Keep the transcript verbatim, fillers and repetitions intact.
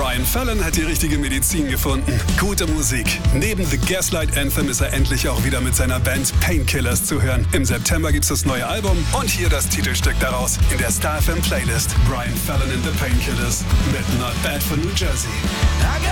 Brian Fallon hat die richtige Medizin gefunden. Gute Musik. Neben The Gaslight Anthem ist er endlich auch wieder mit seiner Band Painkillers zu hören. Im September gibt's das neue Album und hier das Titelstück daraus in der Star F M Playlist. Brian Fallon and the Painkillers mit Not Bad for New Jersey.